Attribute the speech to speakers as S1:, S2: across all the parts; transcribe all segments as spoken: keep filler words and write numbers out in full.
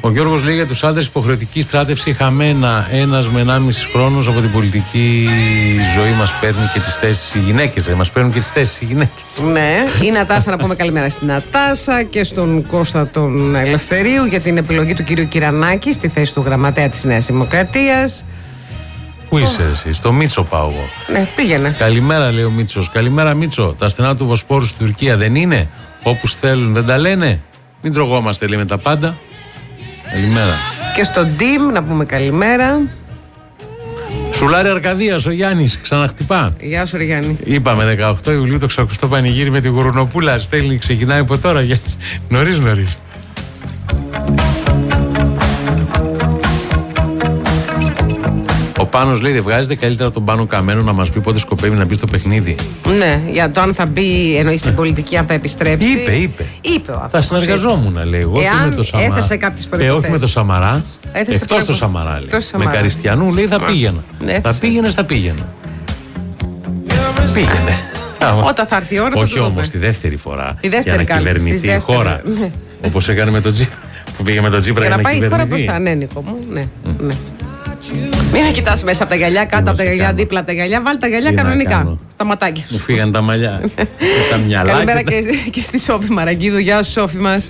S1: Ο Γιώργος λέει για τους άντρες υποχρεωτική στράτευση χαμένα ένας με ενάμιση χρόνους από την πολιτική ζωή μας παίρνει και τις θέσεις οι γυναίκες. Μας παίρνουν και τις θέσεις οι γυναίκες.
S2: Ναι, η Νατάσα, να πούμε καλημέρα στην Νατάσα και στον Κώστα τον Ελευθερίου για την επιλογή του κυρίου Κυρανάκη στη θέση του γραμματέα της Νέας Δημοκρατίας.
S1: Πού είσαι oh. εσύ, στο Μίτσο πάω εγώ.
S2: Ναι, πήγαινε.
S1: Καλημέρα, λέει ο Μίτσος. Καλημέρα, Μίτσο. Τα στενά του Βοσπόρου στην Τουρκία δεν είναι. Όπου θέλουν δεν τα λένε. Μην τρογόμαστε, λέει, με τα πάντα. Καλημέρα.
S2: Και στον Ντίμ να πούμε καλημέρα.
S1: Σουλάρι Αρκαδίας, ο Γιάννης, ξαναχτυπά.
S2: Γεια σου, ρε Γιάννη.
S1: Είπαμε δεκαοκτώ Ιουλίου το ξακουστό πανηγύρι με τη Γουρουνοπούλα. Στέλνει, ξεκινάει από τώρα. Νωρίς, νωρίς. Ο Πάνος λέει: δεν βγάζετε καλύτερα τον Πάνο Καμένο να μας πει πότε σκοπεύει να μπει στο παιχνίδι?
S2: Ναι, για το αν θα μπει, εννοεί στην πολιτική, αν θα επιστρέψει.
S1: Είπε, είπε.
S2: είπε ο
S1: θα συνεργαζόμουν, λέει. Εγώ
S2: Εάν
S1: με το Σαμαρά.
S2: Έθεσε κάποιες προϋποθέσεις.
S1: Ε, όχι με το Σαμαρά. Εκτός
S2: προϋπο...
S1: το Σαμαρά, λέει.
S2: Εκτός Σαμαρά.
S1: Με Καριστιανού, λέει, θα πήγαινα. Ναι, θα πήγαινε, θα πήγαινα. Πήγαινε.
S2: Όταν θα έρθει η ώρα.
S1: Όχι όμως τη δεύτερη φορά.
S2: Η δεύτερη
S1: για να κυβερνηθεί η χώρα. Όπως έκανε με τον Τζίπρα. Που πήγε με τον Τζίπρα για να
S2: πάει η χώρα
S1: κυβερνηθεί.
S2: μπροστά, ναι, Νίκο μου. Ναι, ναι. Μην κοιτάς μέσα από τα γυαλιά, κάτω από τα γυαλιά, δίπλα από τα γυαλιά. Βάλτε τα γυαλιά κανονικά. Στα ματάκια σου.
S1: Μου φύγαν τα μαλλιά. Τα μυαλά.
S2: Καλημέρα και στη Σόφη Μαραγκίδου. Γεια σου, Σόφη μας.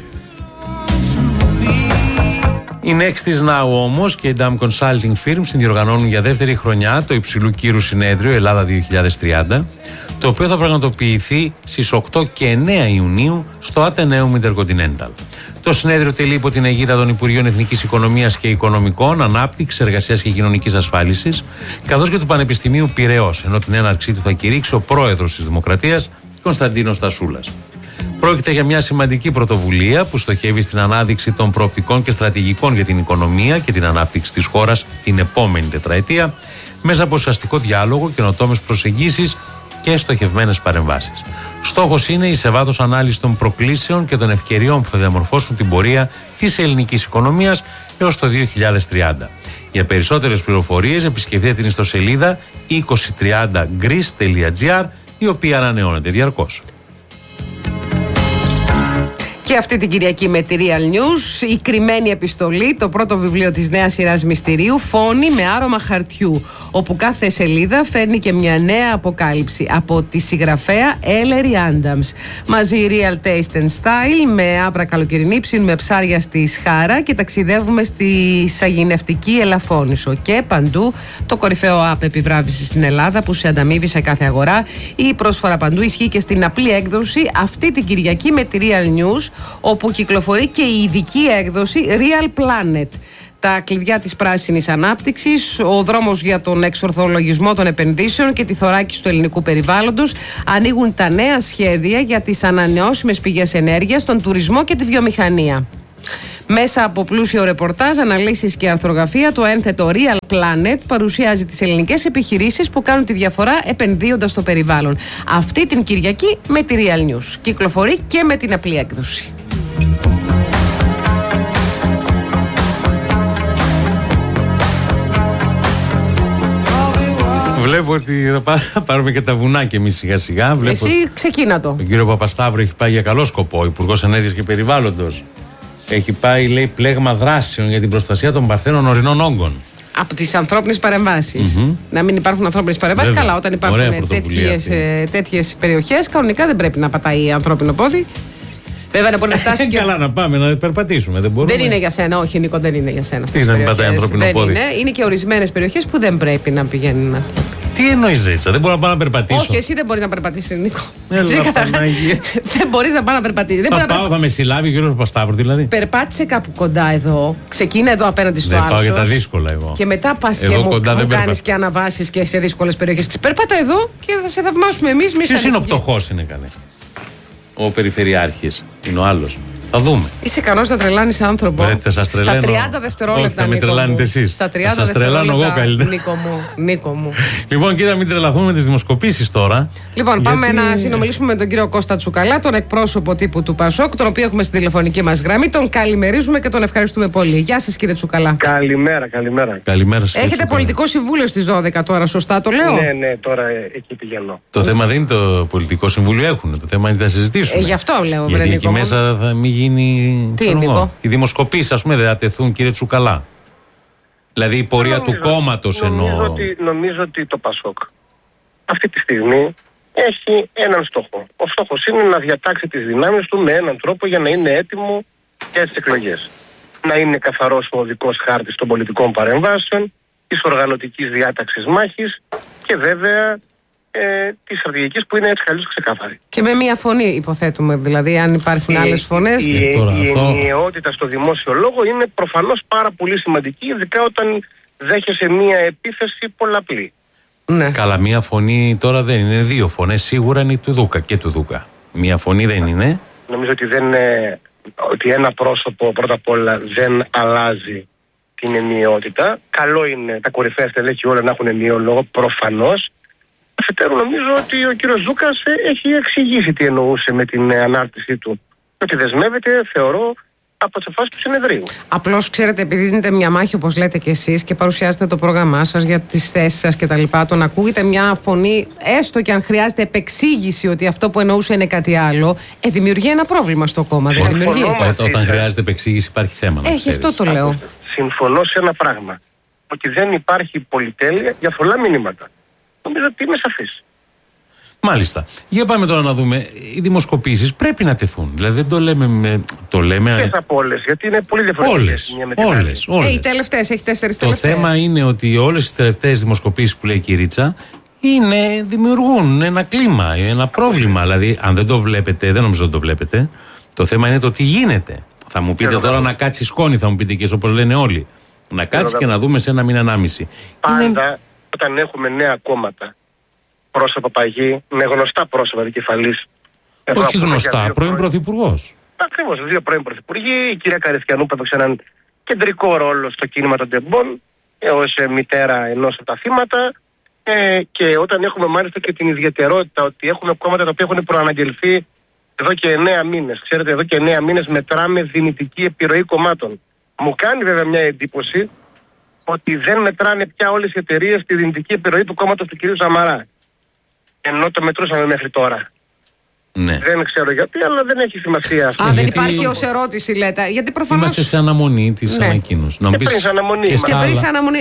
S1: Η Next is Now όμως και η Dam Consulting Firm συνδιοργανώνουν για δεύτερη χρονιά το υψηλού κύρου συνέδριο Ελλάδα δύο χιλιάδες τριάντα, το οποίο θα πραγματοποιηθεί στις οκτώ και εννέα Ιουνίου στο Atheneum Intercontinental. Το συνέδριο τελεί υπό την αιγίδα των Υπουργείων Εθνικής Οικονομίας και Οικονομικών, Ανάπτυξης, Εργασίας και Κοινωνικής Ασφάλισης, καθώς και του Πανεπιστημίου Πειραιώς, ενώ την έναρξή του θα κηρύξει ο πρόεδρος της Δημοκρατίας, Κωνσταντίνος Στασούλας. Πρόκειται για μια σημαντική πρωτοβουλία που στοχεύει στην ανάδειξη των προοπτικών και στρατηγικών για την οικονομία και την ανάπτυξη της χώρας την επόμενη τετραετία, μέσα από ουσιαστικό διάλογο, καινοτόμες προσεγγίσεις και στοχευμένες παρεμβάσεις. Στόχος είναι η σε βάθος ανάλυση των προκλήσεων και των ευκαιριών που θα διαμορφώσουν την πορεία της ελληνικής οικονομίας έως το δύο χιλιάδες τριάντα. Για περισσότερες πληροφορίες επισκεφτείτε την ιστοσελίδα είκοσι τριάντα greece τελεία gr, η οποία ανανεώνεται διαρκώς.
S2: Και αυτή την Κυριακή με τη Real News, η κρυμμένη επιστολή, το πρώτο βιβλίο της νέας σειράς μυστηρίου, φόνη με άρωμα χαρτιού, όπου κάθε σελίδα φέρνει και μια νέα αποκάλυψη από τη συγγραφέα Ellery Adams. Μαζί Real Taste and Style, με άβρα καλοκαιρινή, ψήνουμε ψάρια στη Σχάρα και ταξιδεύουμε στη σαγηνευτική Ελαφώνησο. Και παντού το κορυφαίο app επιβράβευση στην Ελλάδα που σε ανταμείβει σε κάθε αγορά. Η πρόσφορα παντού ισχύει και στην απλή έκδοση αυτή την Κυριακή με τη Real News, όπου κυκλοφορεί και η ειδική έκδοση Real Planet. Τα κλειδιά της πράσινης ανάπτυξης, ο δρόμος για τον εξορθολογισμό των επενδύσεων και τη θωράκιση του ελληνικού περιβάλλοντος, ανοίγουν τα νέα σχέδια για τις ανανεώσιμες πηγές ενέργειας, τον τουρισμό και τη βιομηχανία. Μέσα από πλούσιο ρεπορτάζ, αναλύσεις και αρθρογραφία, το ένθετο Real Planet παρουσιάζει τις ελληνικές επιχειρήσεις που κάνουν τη διαφορά επενδύοντας στο περιβάλλον. Αυτή την Κυριακή με τη Real News. Κυκλοφορεί και με την απλή έκδοση.
S1: Βλέπω ότι θα πάρουμε και τα βουνά και εμείς σιγά σιγά. Βλέπω
S2: Εσύ ξεκίνα το.
S1: Τον κύριο Παπασταύρου έχει πάει για καλό σκοπό, Υπουργός Ενέργειας και Περιβάλλοντος. Έχει πάει, λέει, πλέγμα δράσεων για την προστασία των παρθένων ορεινών όγκων. Από
S2: τις ανθρώπινες παρεμβάσεις. Mm-hmm. Να μην υπάρχουν ανθρώπινες παρεμβάσεις. Καλά, όταν υπάρχουν τέτοιες, τέτοιες περιοχές, κανονικά δεν πρέπει να πατάει ανθρώπινο πόδι. Βέβαια να μπορεί να φτάσει. Και... Καλά,
S1: να πάμε να περπατήσουμε. Δεν,
S2: δεν είναι για σένα, όχι Νίκο, δεν είναι για σένα.
S1: Τι να μην πατάει ανθρώπινο πόδι.
S2: Είναι. είναι και ορισμένες περιοχές που δεν πρέπει να πηγαίνουν άνθρωποι.
S1: Τι εννοείς, Ρίτσα, δεν μπορώ να πάω να περπατήσω.
S2: Όχι, εσύ δεν μπορείς να περπατήσεις, Νίκο.
S1: Δεν
S2: μπορείς να πάω να περπατήσεις.
S1: Θα πάω, θα με συλλάβει ο κύριος Παπασταύρου, δηλαδή.
S2: Περπάτησε κάπου κοντά εδώ, ξεκίνα εδώ απέναντι στο άλσος.
S1: Δεν πάω για τα δύσκολα εγώ.
S2: Και μετά πας και μου κάνεις και αναβάσεις και σε δύσκολες περιοχές. Περπάτα εδώ και θα σε θαυμάσουμε εμείς.
S1: Ποιος είναι ο πτωχός, είναι κανένα? Ο περιφερειάρχης, είναι ο άλλος. Θα δούμε.
S2: Είσαι ικανός να τρελάνεις άνθρωπο.
S1: Βρέτε, σας τρελαίνω.
S2: Στα τριάντα δευτερόλεπτα.
S1: Όχι, θα με τρελάνετε εσείς.
S2: Στα τριάντα
S1: σας τρελάνω εγώ καλύτερα.
S2: Νίκο μου. Νίκο μου.
S1: Λοιπόν, κύριε, μην τρελαθούμε με τις δημοσκοπήσεις τώρα.
S2: Λοιπόν, γιατί... πάμε να συνομιλήσουμε με τον κύριο Κώστα Τσουκαλά, τον εκπρόσωπο τύπου του Πασόκ, τον οποίο έχουμε στην τηλεφωνική μας γραμμή. Τον καλημερίζουμε και τον ευχαριστούμε πολύ. Γεια σας, κύριε Τσουκαλά.
S3: Καλημέρα, καλημέρα.
S1: Καλημέρα σας.
S2: Έχετε πολιτικό συμβούλιο στις δώδεκα τώρα, σωστά το λέω?
S3: Ναι, ναι, τώρα εκεί πηγαίνω.
S1: Το θέμα δεν είναι το πολιτικό συμβούλιο, έχουν. Το θέμα είναι να συζητήσουμε.
S2: Ε, γι' αυτό λέω,
S1: γιατί εκεί μέσα θα μην γίνει.
S2: Τι είναι, Νίκο?
S1: Οι δημοσκοπήσεις, ας πούμε, δεν θα τεθούν, κύριε Τσουκαλά? Δηλαδή η πορεία
S3: νομίζω,
S1: του κόμματος εννοώ.
S3: Νομίζω ότι, νομίζω ότι το ΠΑΣΟΚ αυτή τη στιγμή έχει έναν στόχο. Ο στόχος είναι να διατάξει τις δυνάμεις του με έναν τρόπο για να είναι έτοιμο για τις εκλογές. Να είναι καθαρός ο οδικός χάρτης των πολιτικών παρεμβάσεων, της οργανωτικής διάταξης μάχης και βέβαια ε, της στρατηγικής που είναι έτσι καλώς ξεκάθαρη.
S2: Και με μία φωνή υποθέτουμε, δηλαδή αν υπάρχουν άλλες φωνές.
S3: Η, η, η ενιαιότητα στο δημόσιο λόγο είναι προφανώς πάρα πολύ σημαντική, ειδικά όταν δέχεσαι μία επίθεση πολλαπλή.
S2: Ναι.
S1: Καλά, μία φωνή τώρα δεν είναι, δύο φωνές σίγουρα είναι του Δούκα και του Δούκα. Μία φωνή δεν είναι.
S3: Νομίζω ότι, δεν, ε, ότι ένα πρόσωπο πρώτα απ' όλα δεν αλλάζει την ενιαιότητα. Καλό είναι τα κορυφαία στελέχη όλα να έχουν ενιαίο λόγο, προφανώς. Αφετέρου, νομίζω ότι ο κύριος Δούκας έχει εξηγήσει τι εννοούσε με την ανάρτησή του. Ότι δεσμεύεται, θεωρώ, από τις αποφάσεις του συνεδρίου.
S2: Απλώς, ξέρετε, επειδή δίνετε μια μάχη, όπως λέτε και εσείς, και παρουσιάζετε το πρόγραμμά σας για τις θέσεις σας κτλ., το να ακούγεται μια φωνή, έστω και αν χρειάζεται επεξήγηση ότι αυτό που εννοούσε είναι κάτι άλλο, ε, δημιουργεί ένα πρόβλημα στο κόμμα. Δεν δημιουργεί?
S1: Όταν χρειάζεται επεξήγηση, υπάρχει θέμα. Να
S2: Έχει, αυτό το λέω.
S3: Συμφωνώ σε ένα πράγμα. Ότι δεν υπάρχει πολυτέλεια για πολλά μηνύματα. Νομίζω ότι είμαι σαφής.
S1: Μάλιστα. Για πάμε τώρα να δούμε. Οι δημοσκοπήσεις πρέπει να τεθούν. Δηλαδή δεν το λέμε. Με... Το λέμε...
S3: Ποιες από όλες, γιατί είναι πολύ διαφορετικές.
S1: Όλες. Όλες, όλες.
S2: Ε, οι τελευταίες, έχει τέσσερις
S1: το
S2: τελευταίες.
S1: θέμα είναι ότι όλες οι τελευταίες δημοσκοπήσεις που λέει η Κυρίτσα είναι, δημιουργούν ένα κλίμα, ένα πρόβλημα. Δηλαδή, αν δεν το βλέπετε, δεν νομίζω ότι το βλέπετε. Το θέμα είναι το τι γίνεται. Θα μου πείτε τώρα να κάτσει σκόνη, θα μου πείτε και όπως λένε όλοι. Να κάτσει και να δούμε σε ένα μήνα, ενάμιση.
S3: Πάντα
S1: είναι...
S3: όταν έχουμε νέα κόμματα, πρόσωπα παγί, με γνωστά πρόσωπα δικεφαλής.
S1: Όχι γνωστά, πρώην πρωθυπουργός.
S3: Ακριβώς, δύο πρώην πρωθυπουργοί, η κυρία Καριστιανού που έπαιξε έναν κεντρικό ρόλο στο κίνημα των Ντεμπών, ως μητέρα ενός από τα θύματα, ε, και όταν έχουμε μάλιστα και την ιδιαιτερότητα ότι έχουμε κόμματα τα οποία έχουν προαναγγελθεί εδώ και εννέα μήνες. Ξέρετε, εδώ και εννέα μήνες μετράμε δυνητική επιρροή κομμάτων. Μου κάνει βέβαια μια εντύπωση ότι δεν μετράνε πια όλες οι εταιρείες τη δυνητική επιρροή του κόμματος του κ. Σαμαρά. Ενώ το μετρούσαμε μέχρι τώρα.
S1: Ναι.
S3: Δεν ξέρω γιατί, αλλά δεν έχει σημασία.
S2: Α, δεν
S1: γιατί...
S2: υπάρχει ως ερώτηση, λέτε. Γιατί προφανώς.
S1: Είμαστε σε αναμονή της
S2: ναι.
S1: ανακοίνωσης.
S3: Και πριν σε αναμονή.
S2: Και πριν σε αναμονή.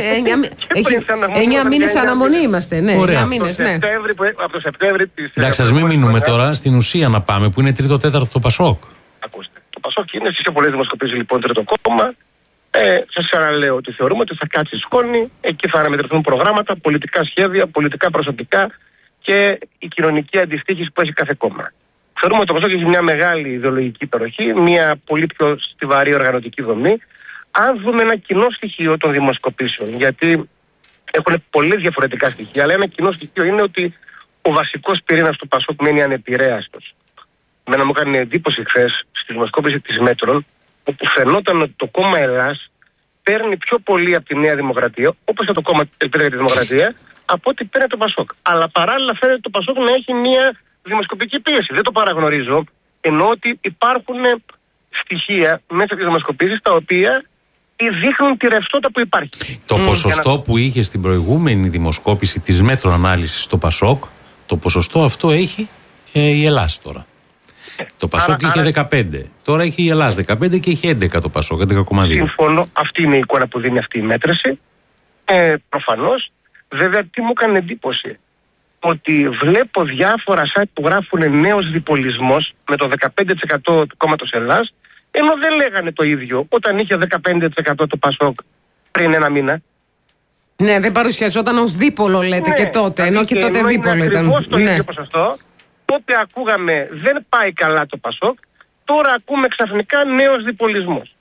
S2: εννιά μήνες σε αναμονή είμαστε. Ναι, εννιά μήνες, ναι.
S3: Από το Σεπτέμβρη της.
S1: Εντάξει, ας μην μείνουμε τώρα στην ουσία να πάμε, που είναι τρίτο τέταρτο το ΠΑΣΟΚ.
S3: Ακούστε. Το ΠΑΣΟΚ είναι στις πιο πολλές δημοσκοπήσεις λοιπόν τρίτο κόμμα. Ε, σας ξαναλέω ότι θεωρούμε ότι θα κάτσει σκόνη, εκεί θα αναμετρηθούν προγράμματα, πολιτικά σχέδια, πολιτικά προσωπικά και η κοινωνική αντιστοίχηση που έχει κάθε κόμμα. Θεωρούμε ότι το ΠΑΣΟΚ έχει μια μεγάλη ιδεολογική υπεροχή, μια πολύ πιο στιβαρή οργανωτική δομή. Αν δούμε ένα κοινό στοιχείο των δημοσκοπήσεων, γιατί έχουν πολλές διαφορετικά στοιχεία, αλλά ένα κοινό στοιχείο είναι ότι ο βασικός πυρήνας του ΠΑΣΟΚ μένει ανεπηρέαστος. Μένα μου έκανε εντύπωση χθες στη δημοσκόπηση της Μέτρων, όπου φαινόταν ότι το κόμμα Ελλάς παίρνει πιο πολύ από τη Νέα Δημοκρατία, όπως και το κόμμα Ελπίδα για τη Δημοκρατία, από ό,τι παίρνει το ΠΑΣΟΚ. Αλλά παράλληλα φαίνεται το ΠΑΣΟΚ να έχει μια δημοσκοπική πίεση. Δεν το παραγνωρίζω, ενώ ότι υπάρχουν στοιχεία μέσα από τις δημοσκοπήσεις τα οποία δείχνουν τη ρευστότητα που υπάρχει.
S1: Το mm. ποσοστό να... που είχε στην προηγούμενη δημοσκόπηση της Μέτρο ανάλυσης στο ΠΑΣΟΚ, το ποσοστό αυτό έχει ε, η Ελλάς τώρα. Το ΠΑΣΟΚ άρα, είχε άρα... δεκαπέντε. Τώρα έχει η Ελλάς δεκαπέντε και έχει έντεκα το ΠΑΣΟΚ, έντεκα κόμμα δύο.
S3: Συμφωνώ. Αυτή είναι η εικόνα που δίνει αυτή η μέτρηση. Ε, προφανώς. Βέβαια, τι μου έκανε εντύπωση. Ότι βλέπω διάφορα site που γράφουν νέος διπολισμός με το δεκαπέντε τοις εκατό του κόμματος Ελλάς, ενώ δεν λέγανε το ίδιο όταν είχε δεκαπέντε τοις εκατό το ΠΑΣΟΚ πριν ένα μήνα.
S2: Ναι, δεν παρουσιαζόταν ως δίπολο, λέτε, ναι, και τότε. Ενώ και, και τότε δίπολο ήταν.
S3: Ακριβώς το ναι. ίδιο ποσοστό. Τότε ακούγαμε δεν πάει καλά το ΠΑΣΟΚ, τώρα ακούμε ξαφνικά νέος διπολισμός.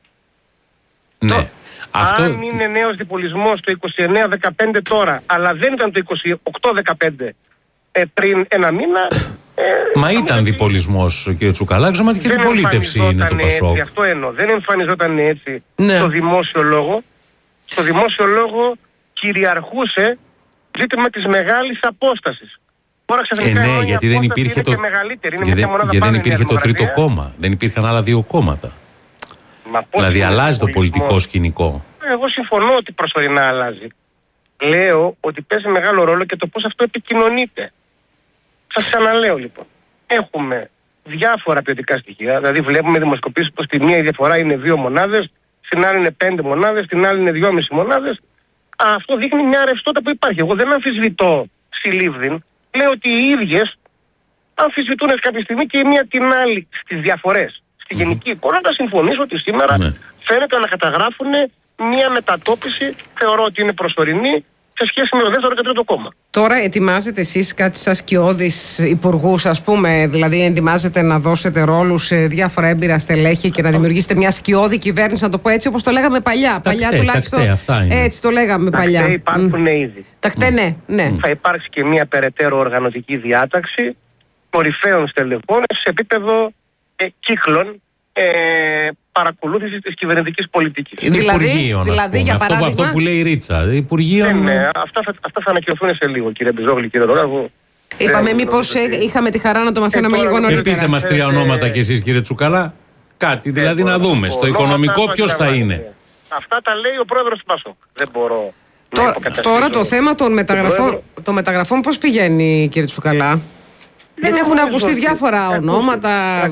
S1: Ναι.
S3: Το,
S1: αυτό...
S3: Αν είναι νέος διπολισμός το είκοσι εννέα δεκαπέντε τώρα, αλλά δεν ήταν το είκοσι οκτώ δεκαπέντε ε, πριν ένα μήνα... Ε,
S1: Μα ήταν ότι... διπολισμός, κύριε Τσουκαλά, σωματική αντιπολίτευση είναι το ΠΑΣΟΚ.
S3: Έτσι, αυτό εννοώ. Δεν εμφανιζόταν έτσι
S2: ναι.
S3: στο δημόσιο λόγο. Στο δημόσιο λόγο κυριαρχούσε ζήτημα της μεγάλης απόστασης.
S1: Ε, ναι, γιατί δεν υπήρχε το, γιατί, γιατί δεν υπήρχε το τρίτο κόμμα. Δεν υπήρχαν άλλα δύο κόμματα. Δηλαδή αλλάζει το πολιτικό σκηνικό.
S3: Εγώ συμφωνώ ότι προσωρινά αλλάζει. Λέω ότι παίζει μεγάλο ρόλο και το πώς αυτό επικοινωνείται. Σας ξαναλέω λοιπόν. Έχουμε διάφορα ποιοτικά στοιχεία. Δηλαδή, βλέπουμε δημοσκοπήσεις που στη μία η διαφορά είναι δύο μονάδες, στην άλλη είναι πέντε μονάδες, στην άλλη είναι δυόμιση μονάδες. Αυτό δείχνει μια ρευστότητα που υπάρχει. Εγώ δεν αμφισβητώ συλλήβδιν. Λέω ότι οι ίδιες αμφισβητούν κάποια στιγμή και η μία την άλλη στις διαφορές. Στη γενική εικόνα θα συμφωνήσω ότι σήμερα ναι. φαίνεται να καταγράφουν μια μετατόπιση, θεωρώ ότι είναι προσωρινή, σε σχέση με το δεύτερο και τρίτο κόμμα.
S2: Τώρα ετοιμάζετε εσείς κάτι σαν σκιώδεις υπουργούς, ας πούμε, δηλαδή ετοιμάζετε να δώσετε ρόλους σε διάφορα έμπειρα στελέχη και να δημιουργήσετε μια σκιώδη κυβέρνηση, να το πω έτσι, όπως το λέγαμε παλιά.
S1: Τα
S2: παλιά
S1: κτέ,
S2: τουλάχιστον.
S1: Τα κτέ, αυτά είναι.
S2: Έτσι το λέγαμε
S3: τα
S2: παλιά.
S3: Τα κτέ υπάρχουν mm. ήδη.
S2: Τα κτέ, mm. ναι, ναι.
S3: Θα υπάρξει και μια περαιτέρω οργανωτική διάταξη κορυφαίων στελεχών σε επίπεδο ε, κύκλων ε, παρακολούθηση της κυβερνητικής πολιτικής.
S2: Δηλαδή,
S1: Υπουργείων,
S2: δηλαδή για
S1: αυτό,
S2: παράδειγμα...
S1: αυτό που λέει η Ρίτσα. Υπουργείων...
S3: Ναι, ναι, αυτά, θα, αυτά θα ανακοινωθούν σε λίγο, κύριε Μπιζόγλη, κύριε Ρογάγου.
S2: Είπαμε ε, μήπως ε, είχαμε τη χαρά να το μαθαίναμε ε, λίγο νωρίτερα.
S1: Και πείτε μας τρία ονόματα κι εσείς, κύριε Τσουκαλά. Κάτι ε, δηλαδή ε, να δούμε. Στο οικονομικό ποιος θα είναι.
S3: Αυτά τα λέει ο πρόεδρος του Πασόκ. Δεν μπορώ...
S2: Τώρα, τώρα το θέμα των μεταγραφών, το μεταγραφών πώς πηγαίνει, κύριε Τσουκαλά? Γιατί έχουν ακουστεί διάφορα ονόματα,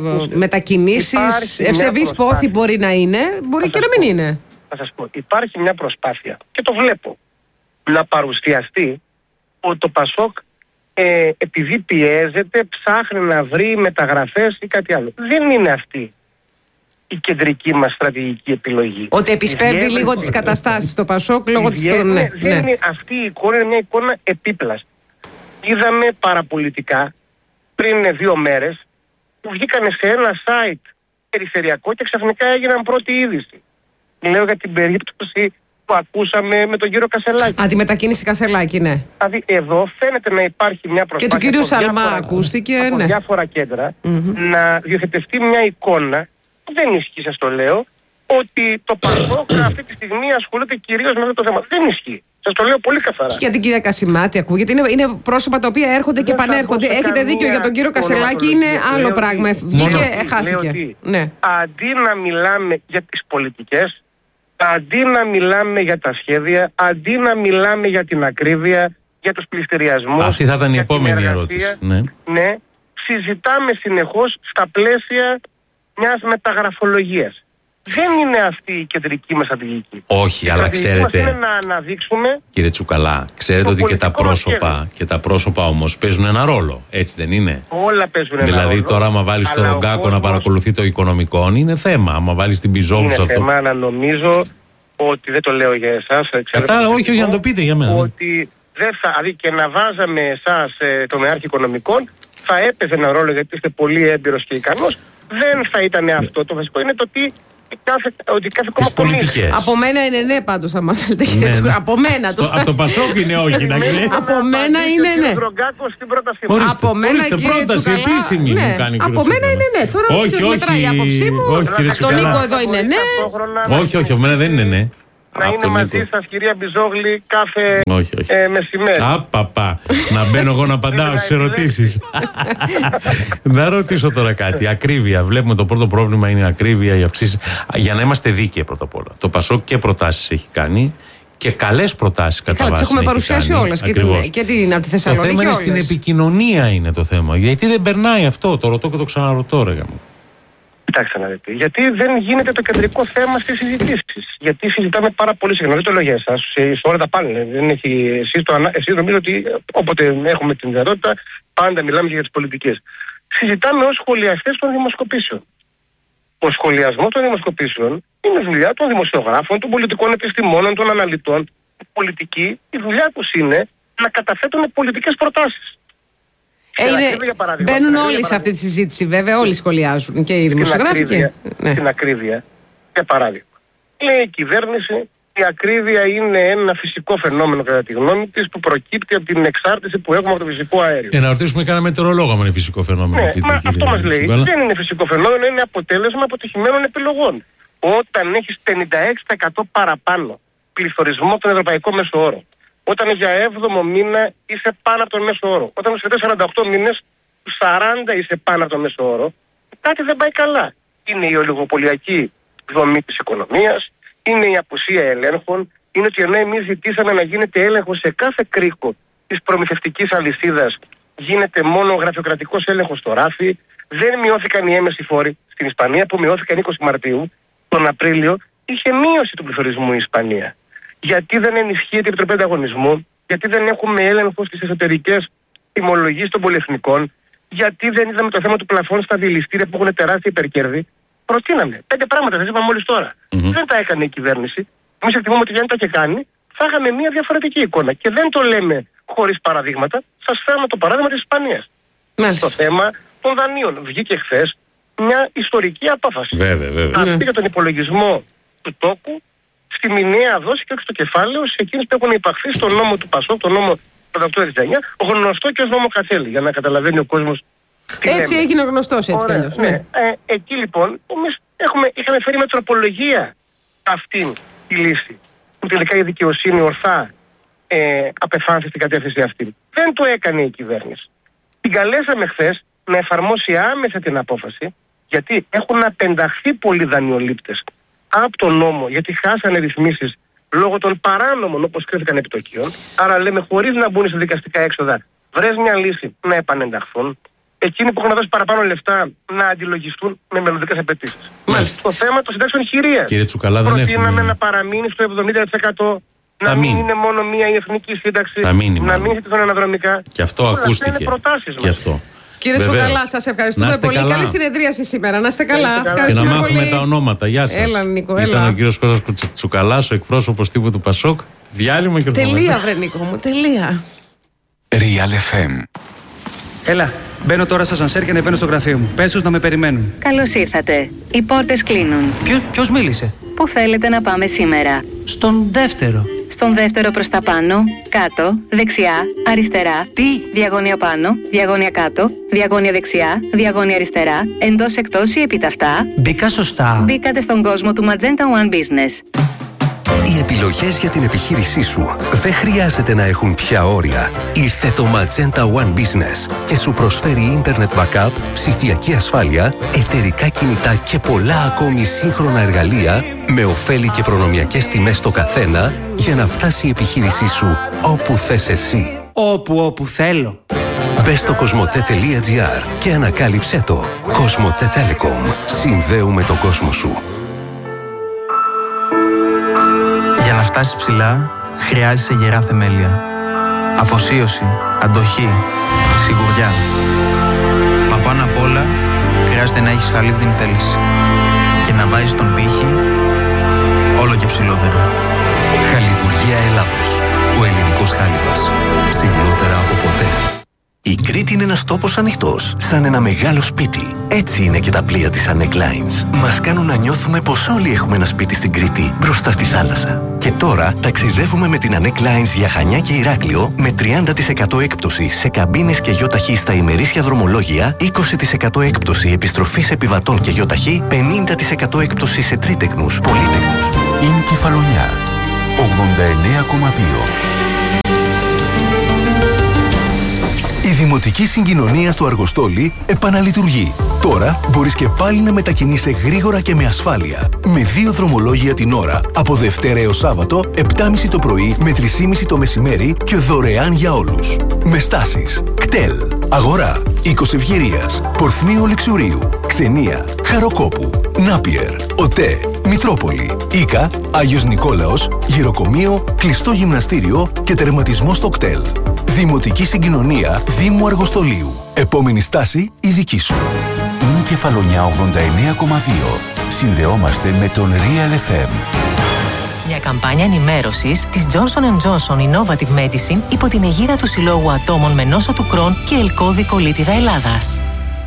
S2: μετακινήσεις, ευσεβείς πόθη μπορεί να είναι, μπορεί και να μην είναι.
S3: Θα σας πω, υπάρχει μια προσπάθεια και το βλέπω να παρουσιαστεί ότι το Πασόκ ε, επειδή πιέζεται ψάχνει να βρει μεταγραφές ή κάτι άλλο. Δεν είναι αυτή η κεντρική μας στρατηγική επιλογή.
S2: Ότι επισπεύδει Ιδιαίτερα... λίγο τις καταστάσεις το Πασόκ λόγω της...
S3: Ναι,
S2: ναι,
S3: δεν
S2: ναι.
S3: Είναι, αυτή η εικόνα είναι μια εικόνα επίπλαστη. Είδαμε παραπολιτικά πριν δύο μέρες που βγήκανε σε ένα site περιφερειακό και ξαφνικά έγιναν πρώτη είδηση. Λέω για την περίπτωση που ακούσαμε με τον κύριο Κασελάκη.
S2: Α, τη μετακίνηση Κασελάκη, ναι.
S3: Δηλαδή εδώ φαίνεται να υπάρχει μια προσπάθεια.
S2: Και του κυρίου Σαλμά ακούστηκε,
S3: από
S2: ναι.
S3: διάφορα κέντρα
S2: mm-hmm.
S3: να διοθετευτεί μια εικόνα που δεν ισχύει, σας το λέω, ότι το Πασόκ αυτή τη στιγμή ασχολείται κυρίως με αυτό το θέμα. Δεν ισχύει. Σας το λέω πολύ καθαρά.
S2: Και για την κυρία Κασιμάτη ακούγεται. Είναι, είναι πρόσωπα τα οποία έρχονται και πανέρχονται. Έχετε δίκιο για τον κύριο Κασελάκη, είναι άλλο
S3: λέω
S2: πράγμα.
S3: Τι,
S2: Βγήκε,
S3: λέω
S2: χάθηκε.
S3: Ότι,
S2: ναι.
S3: Αντί να μιλάμε για τις πολιτικές, αντί να μιλάμε για τα σχέδια, αντί να μιλάμε για την ακρίβεια, για τους πληστηριασμούς.
S1: Αυτή θα ήταν η επόμενη ερώτηση. Ναι.
S3: ναι, συζητάμε συνεχώς στα πλαίσια μιας μεταγραφολογίας. Δεν είναι αυτή η κεντρική μας στρατηγική.
S1: Όχι,
S3: η
S1: αλλά ξέρετε.
S3: Είναι να αναδείξουμε.
S1: Κύριε Τσουκαλά, ξέρετε ότι και τα πρόσωπα, και τα πρόσωπα όμως παίζουν ένα ρόλο. Έτσι δεν είναι?
S3: Όλα παίζουν ένα
S1: δηλαδή,
S3: ρόλο.
S1: Δηλαδή, τώρα, άμα βάλει τον Ρογκάκο κόσμος... να παρακολουθεί το οικονομικό, είναι θέμα. Άμα βάλει την Μπιζόγλου σε αυτό.
S3: Είναι θέμα να νομίζω ότι δεν το λέω για εσάς.
S1: Κατά, όχι, όχι, να το πείτε για μένα.
S3: Ότι δεν θα, δηλαδή και να βάζαμε εσάς ε, το Μεάρχη Οικονομικών, θα έπαιζε ένα ρόλο γιατί είστε πολύ έμπειρος και ικανός. Δεν θα ήταν αυτό. Το βασικό είναι το ότι κάθε, ότι κάθε κόμμα
S1: πολιτικές.
S2: Από μένα είναι ναι, πάντως, άμα θέλετε. Ναι, ναι. Από μένα το.
S1: Από το Πασόκ είναι όχι, να ξέρεις.
S2: Από μένα είναι ναι.
S3: Από
S2: μένα
S1: είναι πρόταση επίσημη μου κάνει.
S2: Από μένα είναι ναι. Τώρα
S1: όχι,
S2: μετράει η άποψή μου. Τον Νίκο εδώ είναι ναι.
S1: Όχι, όχι, από μένα δεν είναι ναι.
S3: Να είναι μαζί σας, κυρία Μπιζόγλη, κάθε
S1: όχι, όχι.
S3: Ε, μεσημέρι.
S1: Απαπα, να μπαίνω εγώ να απαντάω στις ερωτήσεις. Να ρωτήσω τώρα κάτι. Ακρίβεια. Βλέπουμε το πρώτο πρόβλημα είναι η ακρίβεια, η αυξήση. Για να είμαστε δίκαιοι πρώτα απ' όλα. Το Πασόκ και προτάσεις έχει κάνει και καλές προτάσεις κατά βάση.
S2: Τις έχουμε παρουσιάσει όλες και την, και την από τη Θεσσαλονίκη.
S1: Το θέμα είναι στην επικοινωνία είναι το θέμα. Γιατί δεν περνάει αυτό, το ρωτώ και το ξαναρωτώ, ρε γαμώ.
S3: Κοιτάξτε να δείτε. Γιατί δεν γίνεται το κεντρικό θέμα στις συζητήσεις. Γιατί συζητάμε πάρα πολύ συχνά. Δεν το λέω για εσάς. Σε όλα τα πάνε. Δεν έχει... Εσείς, το... Εσείς νομίζω ότι όποτε έχουμε την δυνατότητα πάντα μιλάμε και για τις πολιτικές. Συζητάμε ως σχολιαστές των δημοσκοπήσεων. Ο σχολιασμός των δημοσκοπήσεων είναι δουλειά των δημοσιογράφων, των πολιτικών επιστημόνων, των αναλυτών. Η πολιτική, η δουλειά τους είναι να καταθέτουν πολιτικές προτάσεις.
S2: Ε, είναι, μπαίνουν όλοι σε αυτή τη συζήτηση, βέβαια, όλοι σχολιάζουν και οι δημοσιογράφοι. Και...
S3: Ναι. Στην ακρίβεια, για παράδειγμα, λέει η κυβέρνηση, η ακρίβεια είναι ένα φυσικό φαινόμενο, κατά τη γνώμη της, που προκύπτει από την εξάρτηση που έχουμε από το φυσικό αέριο.
S1: Ε, να ρωτήσουμε κανένα μετεωρολόγο αν είναι φυσικό φαινόμενο.
S3: Ναι,
S1: πείτε,
S3: μα
S1: κύριε,
S3: αυτό μας λέει.
S1: Τσουκαλά. Δεν
S3: είναι φυσικό φαινόμενο, είναι αποτέλεσμα αποτυχημένων επιλογών. Όταν έχεις πενήντα έξι τοις εκατό παραπάνω πληθωρισμό από τον ευρωπαϊκό μέσο όρο. Όταν για έβδομο μήνα είσαι πάνω από τον μέσο όρο. Όταν σε σαράντα οκτώ μήνες, σαράντα είσαι πάνω από τον μέσο όρο, κάτι δεν πάει καλά. Είναι η ολιγοπολιακή δομή της οικονομίας, είναι η απουσία ελέγχων, είναι ότι ενώ εμείς ζητήσαμε να γίνεται έλεγχος σε κάθε κρίκο της προμηθευτικής αλυσίδας, γίνεται μόνο γραφειοκρατικός έλεγχος στο ράφι, Δεν μειώθηκαν οι έμεσοι φόροι στην Ισπανία που μειώθηκαν είκοσι Μαρτίου. Τον Απρίλιο είχε μείωση του πληθωρισμού η Ισπανία. Γιατί δεν ενισχύεται η Επιτροπή Ανταγωνισμού, γιατί δεν έχουμε έλεγχο στις εσωτερικές τιμολογίες των πολυεθνικών, γιατί δεν είδαμε το θέμα του πλαφών στα διελιστήρια που έχουν τεράστια υπερκέρδη. Προτείναμε πέντε πράγματα, δεν είπαμε μόλις τώρα. Mm-hmm. Δεν τα έκανε η κυβέρνηση. Εμείς εκτιμούμε ότι αν τα είχε κάνει, θα είχαμε μια διαφορετική εικόνα. Και δεν το λέμε χωρίς παραδείγματα. Σας φέρνω το παράδειγμα της Ισπανίας.
S2: Μάλιστα.
S3: Το θέμα των δανείων. Βγήκε χθες μια ιστορική απόφαση.
S1: Βέβαια, βέβαια.
S3: Αυτή για τον υπολογισμό του τόκου στη μηνιαία δόση και όχι στο κεφάλαιο σε εκείνες που έχουν υπαχθεί στον νόμο του Πασόκ, τον νόμο του οκτώ εξήντα εννιά, γνωστό και ως νόμο Κατσέλη, για να καταλαβαίνει ο κόσμος.
S2: Έτσι λέμε. Έγινε γνωστός έτσι κι αλλιώς.
S3: Ναι. Ναι. Ε, εκεί λοιπόν εμείς έχουμε, είχαμε φέρει με τροπολογία αυτήν τη λύση. Που τελικά η δικαιοσύνη ορθά ε, απεφάνθη στην κατεύθυνση αυτή. Δεν το έκανε η κυβέρνηση. Την καλέσαμε χθες να εφαρμόσει άμεσα την απόφαση, γιατί έχουν απενταχθεί πολλοί δανειολήπτες από τον νόμο, γιατί χάσανε ρυθμίσεις λόγω των παράνομων όπως κρίθηκαν επιτοκίων. Άρα λέμε χωρίς να μπουν σε δικαστικά έξοδα, βρες μια λύση να επανενταχθούν. Εκείνοι που έχουν δώσει παραπάνω λεφτά να αντιλογιστούν με μελλοντικές απαιτήσεις. Το θέμα των συντάξεων χειρίας.
S1: Κύριε Τσουκαλά, δεν
S3: προτείναμε
S1: έχουμε...
S3: να παραμείνει στο εβδομήντα τοις εκατό. Να μην είναι μόνο μία η εθνική σύνταξη. Να μην ζητηθούν αναδρομικά.
S1: Και αυτό
S3: όλα
S1: ακούστηκε.
S3: Είναι προτάσεις
S1: και αυτό.
S2: Κύριε
S1: Βεβαίως.
S2: Τσουκαλά, σας ευχαριστούμε πολύ.
S1: Καλά.
S2: Καλή συνεδρίαση σήμερα. Να είστε καλά.
S3: καλά.
S1: Και να μάθουμε
S2: πολύ.
S1: τα ονόματα. Γεια σας.
S2: Έλα, Νίκο,
S1: Ήταν
S2: έλα.
S1: ο κύριος Κώστας Τσουκαλάς, ο εκπρόσωπος τύπου του Πασόκ. Διάλειμμα και
S2: Τελεία, βρε Νίκο μου, τελεία.
S4: Real εφ εμ.
S5: Έλα, μπαίνω τώρα στο σανσέρ και ανεβαίνω στο γραφείο μου. Πες τους να με περιμένουν.
S6: Καλώς ήρθατε. Οι πόρτες κλείνουν.
S5: Ποιο, ποιος μίλησε?
S6: Πού θέλετε να πάμε σήμερα?
S5: Στον δεύτερο.
S6: Στον δεύτερο προς τα πάνω, κάτω, δεξιά, αριστερά.
S5: Τι?
S6: Διαγώνια πάνω, διαγώνια κάτω, διαγώνια δεξιά, διαγώνια αριστερά, εντός εκτός ή επιταυτά.
S5: Μπήκα σωστά.
S6: Μπήκατε στον κόσμο του Magenta One Business.
S4: Οι επιλογές για την επιχείρησή σου δεν χρειάζεται να έχουν πια όρια. Ήρθε το Magenta One Business και σου προσφέρει Internet Backup, ψηφιακή ασφάλεια, εταιρικά κινητά και πολλά ακόμη σύγχρονα εργαλεία με ωφέλη και προνομιακές τιμές στο καθένα για να φτάσει η επιχείρησή σου όπου θες εσύ.
S5: Όπου, όπου θέλω.
S4: Μπες στο κοσμοτέ τελεία τζι άρ και ανακάλυψέ το. Κοσμοτέ Telecom. Συνδέουμε τον κόσμο σου.
S7: Για να φτάσεις ψηλά, χρειάζεσαι γερά θεμέλια. Αφοσίωση, αντοχή, σιγουριά. Μα πάνω απ' όλα, χρειάζεται να έχεις χαλίβδιν θέληση. Και να βάζεις τον πύχη όλο και ψηλότερα.
S4: Χαλιβουργία Ελλάδος. Ο ελληνικός χάλιβας. Ψηλότερα από ποτέ. Η Κρήτη είναι ένας τόπος ανοιχτός, σαν ένα μεγάλο σπίτι. Έτσι είναι και τα πλοία της Anek Lines. Μας κάνουν να νιώθουμε πως όλοι έχουμε ένα σπίτι στην Κρήτη, μπροστά στη θάλασσα. Και τώρα ταξιδεύουμε με την Anek Lines για Χανιά και Ηράκλειο με τριάντα τοις εκατό έκπτωση σε καμπίνες και γιοταχή στα ημερήσια δρομολόγια, είκοσι τοις εκατό έκπτωση επιστροφής επιβατών και γιοταχή, πενήντα τοις εκατό έκπτωση σε τρίτεκνους, πολύτεκνους.
S8: Είναι Κεφαλονιά, ογδόντα εννέα κόμμα δύο.
S4: Η Δημοτική Συγκοινωνία του Αργοστόλη επαναλειτουργεί. Τώρα μπορείς και πάλι να μετακινείσαι γρήγορα και με ασφάλεια. Με δύο δρομολόγια την ώρα, από Δευτέρα έως Σάββατο, επτά και μισή το πρωί με τρεις και μισή το μεσημέρι και δωρεάν για όλους. Με στάσεις Κτέλ, Αγορά, Οίκος Ευγυρίας, Πορθμίου Λεξουρίου, Ξενία, Χαροκόπου, Νάπιερ, ΟΤΕ, Μητρόπολη, Ίκα, Άγιος Νικόλαος, Γυροκομείο, Κλειστό Γυμναστήριο και τερματισμό στο Κτέλ. Δημοτική Συγκοινωνία Δήμου Αργοστολίου. Επόμενη στάση η δική σου.
S8: Είναι Κεφαλονιά ογδόντα εννέα κόμμα δύο. Συνδεόμαστε με τον Real εφ εμ.
S9: Μια καμπάνια ενημέρωσης της Johnson εντ Johnson Innovative Medicine υπό την αιγίδα του Συλλόγου Ατόμων με νόσο του Κρόν και Ελκώδη Κολίτιδα Ελλάδας.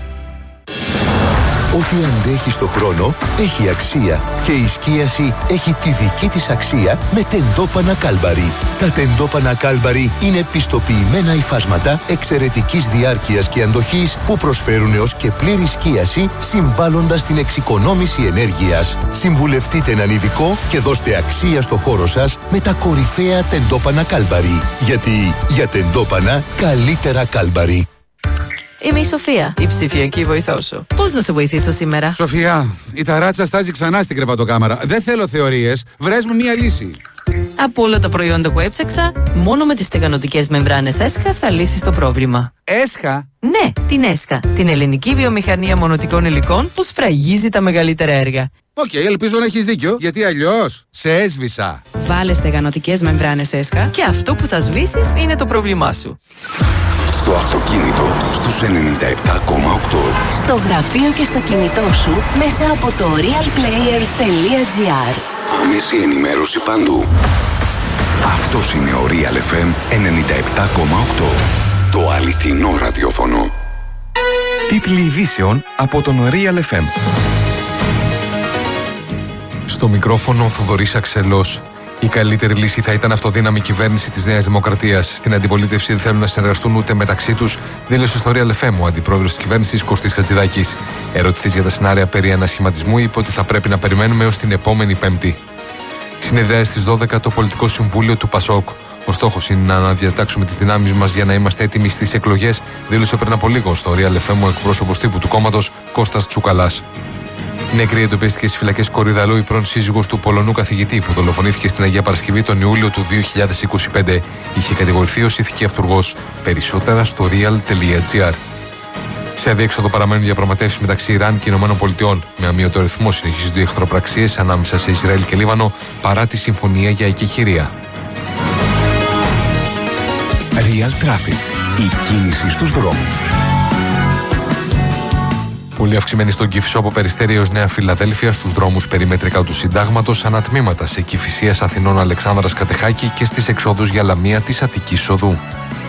S4: Ό,τι αντέχει στο χρόνο έχει αξία και η σκίαση έχει τη δική της αξία με τεντόπανα Κάλμπαρι. Τα τεντόπανα Κάλμπαρι είναι πιστοποιημένα υφάσματα εξαιρετικής διάρκειας και αντοχής που προσφέρουν έως και πλήρη σκίαση συμβάλλοντας την εξοικονόμηση ενέργειας. Συμβουλευτείτε έναν ειδικό και δώστε αξία στο χώρο σας με τα κορυφαία τεντόπανα Κάλμπαρι. Γιατί για τεντόπανα καλύτερα Κάλμπαρι.
S10: Είμαι η Σοφία, η ψηφιακή βοηθό σου. Πώς να σε βοηθήσω σήμερα?
S11: Σοφία, η ταράτσα στάζει ξανά στην κρεβατοκάμαρα. Δεν θέλω θεωρίες. Βρες μου μία λύση.
S10: Από όλα τα προϊόντα που έψαξα, μόνο με τις στεγανοτικές μεμβράνες ΕΣΧΑ θα λύσεις το πρόβλημα.
S11: ΕΣΧΑ?
S10: Ναι, την ΕΣΧΑ, την ελληνική βιομηχανία μονοτικών υλικών που σφραγίζει τα μεγαλύτερα έργα.
S11: Οκ, okay, ελπίζω να έχεις δίκιο, γιατί αλλιώς σε έσβησα.
S10: Βάλε στεγανοτικές μεμβράνες ΕΣΧΑ και αυτό που θα σβήσεις είναι το πρόβλημά σου.
S8: Στο αυτοκίνητο, στους ενενήντα επτά κόμμα οκτώ.
S12: Στο γραφείο και στο κινητό σου, μέσα από το realplayer τελεία gr.
S8: Άμεση ενημέρωση παντού. Αυτός είναι ο Real εφ εμ ενενήντα επτά κόμμα οκτώ. Το αληθινό ραδιόφωνο.
S13: Τίτλοι ειδήσεων από τον Real εφ εμ. Στο μικρόφωνο ο Θοδωρής Αξελός. Η καλύτερη λύση θα ήταν αυτοδύναμη κυβέρνηση της Νέας Δημοκρατίας. Στην αντιπολίτευση δεν θέλουν να συνεργαστούν ούτε μεταξύ τους, δήλωσε στο Real εφ εμ ο αντιπρόεδρος της κυβέρνησης Κωστής Χατζηδάκης. Ερωτηθής για τα σενάρια περί ανασχηματισμού, είπε ότι θα πρέπει να περιμένουμε έως την επόμενη Πέμπτη. Συνεδριάζει στις δώδεκα το Πολιτικό Συμβούλιο του ΠΑΣΟΚ. Ο στόχος είναι να αναδιατάξουμε τις δυνάμεις μας για να είμαστε έτοιμοι στις εκλογές, δήλωσε πριν από λίγο στο Real εφ εμ ο εκπρόσωπος τύπου του κόμματος Κώστας Τσουκαλάς. Νεκρή εντοπίστηκε στις φυλακές Κορυδαλού η πρώην σύζυγος του Πολωνού καθηγητή που δολοφονήθηκε στην Αγία Παρασκευή τον Ιούλιο του δύο χιλιάδες είκοσι πέντε. Είχε κατηγορηθεί ως ηθική αυτουργός. Περισσότερα στο real τελεία gr. Σε αδιέξοδο παραμένουν διαπραγματεύσεις μεταξύ Ιράν και ΗΠΑ. Με αμύωτο ρυθμό συνεχίζονται οι εχθροπραξίες ανάμεσα σε Ισραήλ και Λίβανο παρά τη συμφωνία για εκεχηρία.
S8: Real Traffic. Η κίνηση στους δρόμους.
S13: Πολύ αυξημένη στον Κηφισό από Περιστέρι έως Νέα Φιλαδέλφια, στους δρόμους περιμέτρικα του Συντάγματος, ανατμήματα σε Κηφισίας Αθηνών Αλεξάνδρας Κατεχάκη και στις εξόδους για Λαμία της Αττικής Οδού.